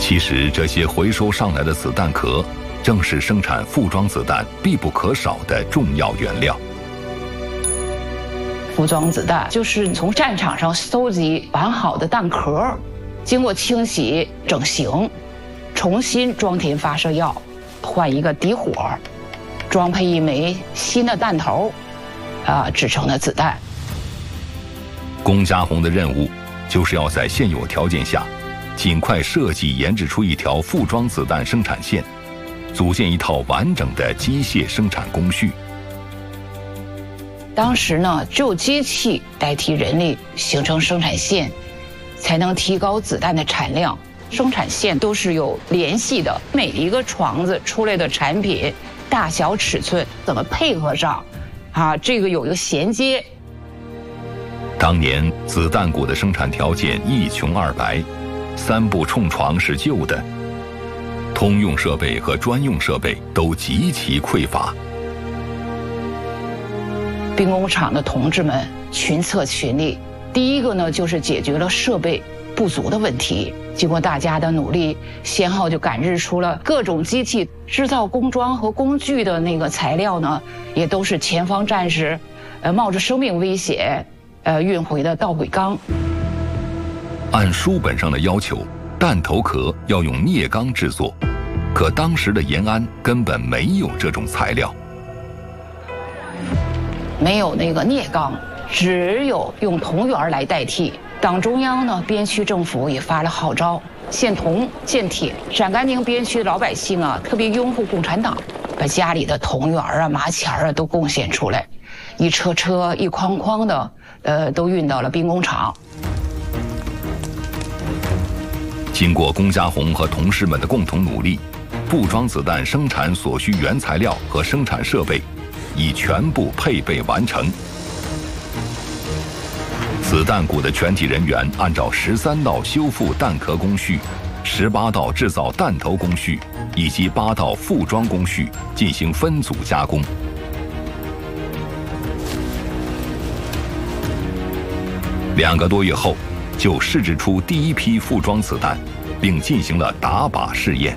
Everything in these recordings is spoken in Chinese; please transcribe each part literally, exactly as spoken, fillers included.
其实这些回收上来的子弹壳，正是生产副装子弹必不可少的重要原料。 副装子弹就是从战场上搜集完好的弹壳，经过清洗整形，重新装填发射药，换一个底火，装配一枚新的弹头，啊，制成的子弹。 龚家红的任务就是要在现有条件下，尽快设计研制出一条副装子弹生产线，组建一套完整的机械生产工序。 当时呢，只有机器代替人力形成生产线，才能提高子弹的产量。生产线都是有联系的，每一个床子出来的产品大小尺寸怎么配合上，啊，这个有一个衔接。 当年子弹股的生产条件一穷二白，三部冲床是旧的，通用设备和专用设备都极其匮乏。 兵工厂的同志们群策群力，第一个呢就是解决了设备不足的问题。经过大家的努力，先后就赶制出了各种机器制造工装和工具的那个材料呢，也都是前方战士，呃，冒着生命危险，呃，运回的道轨钢。 按书本上的要求，弹头壳要用镍钢制作，可当时的延安根本没有这种材料。 没有那个镍钢，只有用铜元来代替。党中央呢，边区政府也发了号召，限铜限铁。陕甘宁边区的老百姓啊，特别拥护共产党，把家里的铜元啊、麻钱啊都贡献出来，一车车、一筐筐的，呃，都运到了兵工厂。 经过龚家红和同事们的共同努力，步装子弹生产所需原材料和生产设备已全部配备完成。子弹股的全体人员按照十三道修复弹壳工序、十八道制造弹头工序以及八道副装工序进行分组加工。两个多月后，就试制出第一批副装子弹，并进行了打靶试验。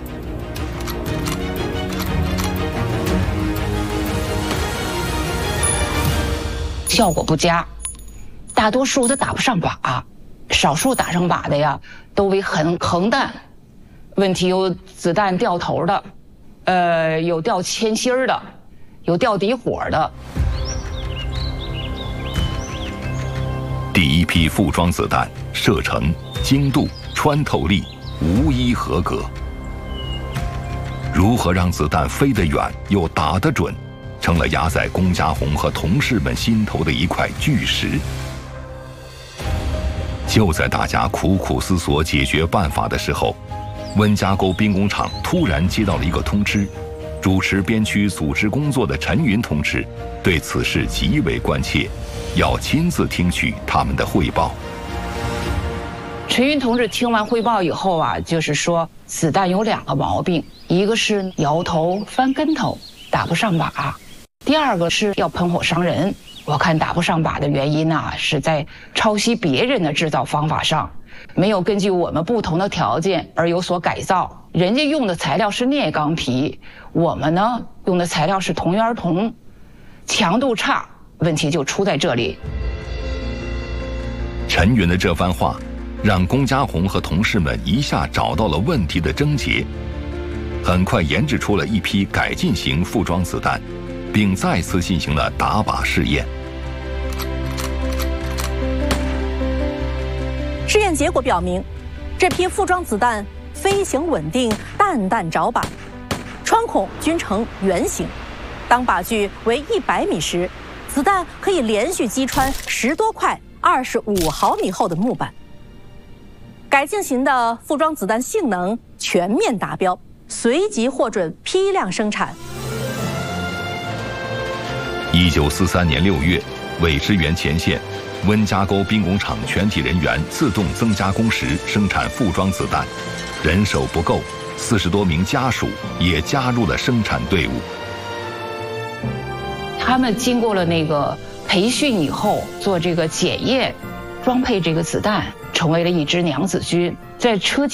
效果不佳，大多数都打不上靶，少数打上靶的呀，都为横横弹。问题有子弹掉头的，呃，有掉铅芯儿的，有掉底火的。 第一批副装子弹射程、精度、穿透力无一合格。如何让子弹飞得远又打得准，成了压在龚家红和同事们心头的一块巨石。就在大家苦苦思索解决办法的时候，温家沟兵工厂突然接到了一个通知，主持边区组织工作的陈云同志对此事极为关切，要亲自听取他们的汇报。 陈云同志听完汇报以后啊，就是说子弹有两个毛病，一个是摇头翻跟头，打不上靶；第二个是要喷火伤人。我看打不上靶的原因啊，是在抄袭别人的制造方法上，没有根据我们不同的条件而有所改造。人家用的材料是镍钢皮，我们呢用的材料是铜元铜，强度差，问题就出在这里。 陈云的这番话，让龚家红和同事们一下找到了问题的症结，很快研制出了一批改进型副装子弹，并再次进行了打靶试验。 试验结果表明，这批副装子弹飞行稳定，弹弹着靶，穿孔均呈圆形。当靶距为一百米时，子弹可以连续击穿十多块二十五毫米厚的木板。改进型的副装子弹性能全面达标，随即获准批量生产。 一九四三年六月，为支援前线，温家沟兵工厂全体人员自动增加工时，生产副装子弹。人手不够，四十多名家属也加入了生产队伍。 他们经过了那个培训以后，做这个检验，装配这个子弹，成为了一支娘子军。在车